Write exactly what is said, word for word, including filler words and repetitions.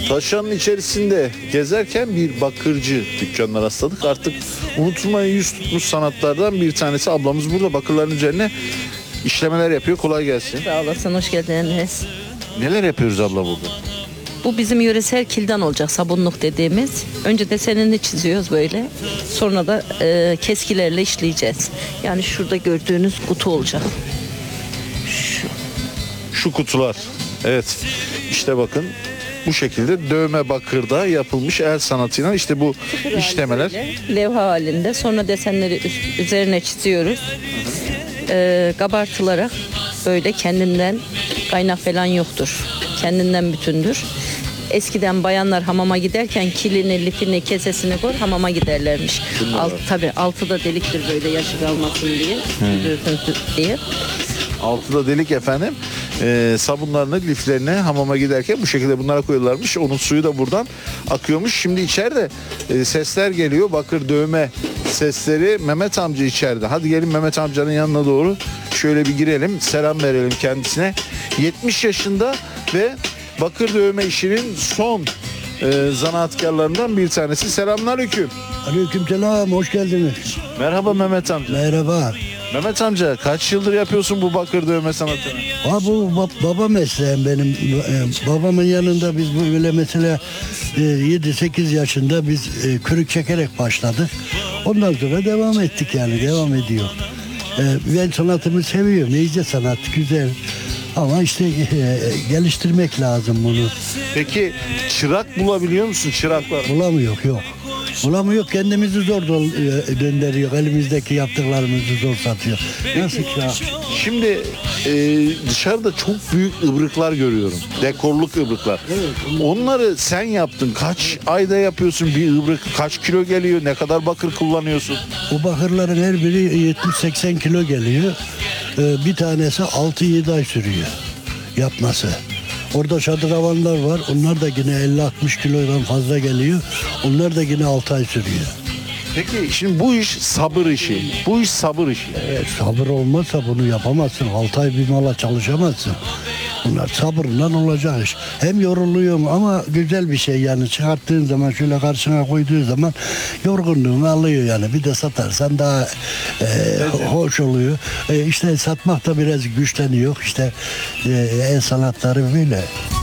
Taşranın içerisinde gezerken bir bakırcı dükkanına rastladık. Artık unutulmaya yüz tutmuş sanatlardan bir tanesi. Ablamız burada bakırların üzerine işlemeler yapıyor. Kolay gelsin. Sağ olasın, hoş geldiniz. Neler yapıyoruz abla burada? Bu bizim yöresel kildan olacak, sabunluk dediğimiz. Önce desenini çiziyoruz böyle. Sonra da e, keskilerle işleyeceğiz. Yani şurada gördüğünüz kutu olacak. Şu. Şu kutular. Evet. İşte bakın bu şekilde dövme bakırda yapılmış el sanatıyla işte bu işlemeler. Böyle levha halinde. Sonra desenleri üst- üzerine çiziyoruz. E, kabartılarak böyle kendinden kaynak falan yoktur. Kendinden bütündür. Eskiden bayanlar hamama giderken kilini, lifini, kesesini koy hamama giderlermiş. Alt, tabii altı da deliktir böyle yaşı kalmasın diye. Döküntü diye. Altı da delik efendim. Ee, sabunlarını, liflerini hamama giderken bu şekilde bunlara koyuyorlarmış. Onun suyu da buradan akıyormuş. Şimdi içeride e, sesler geliyor. Bakır dövme sesleri. Mehmet amca içeride. Hadi gelin Mehmet amcanın yanına doğru. Şöyle bir girelim. Selam verelim kendisine. yetmiş yaşında ve bakır dövme işinin son e, zanaatkarlarından bir tanesi. Selamünaleyküm. Aleykümselam, hoş geldiniz. Merhaba Mehmet amca. Merhaba. Mehmet amca kaç yıldır yapıyorsun bu bakır dövme sanatını? Ha, bu ba- baba mesleğim benim. Ee, babamın yanında biz böyle mesela e, yedi sekiz yaşında biz e, kürük çekerek başladık. Ondan sonra devam ettik yani, devam ediyor. Ee, ben sanatımı seviyorum. Neyse sanat güzel. Ama işte e, geliştirmek lazım bunu. Peki çırak bulabiliyor musun çıraklar? Bulamıyor, yok. Bulamıyor, kendimizi zor dol- e, döndürüyor. Elimizdeki yaptıklarımızı zor satıyor. Nasıl ki ya? Şimdi e, dışarıda çok büyük ıbrıklar görüyorum. Dekorluk ıbrıklar. Onları sen yaptın. Kaç ayda yapıyorsun bir ıbrık? Kaç kilo geliyor? Ne kadar bakır kullanıyorsun? Bu bakırların her biri yetmiş seksen kilo geliyor. Ee, bir tanesi altı yedi ay sürüyor yapması. Orada şadıravanlar var. Onlar da yine elli altmış kilodan fazla geliyor. Onlar da yine altı ay sürüyor. Peki şimdi bu iş sabır işi. Bu iş sabır işi. E, sabır olmazsa bunu yapamazsın. altı ay bir mala çalışamazsın. Bunlar sabırla olacak iş. Hem yoruluyorum ama güzel bir şey yani. Çıkarttığın zaman şöyle karşına koyduğun zaman yorgunluğunu alıyor yani. Bir de satarsan daha e, hoş oluyor. E, işte satmak da biraz güçleniyor. İşte e, el sanatları böyle.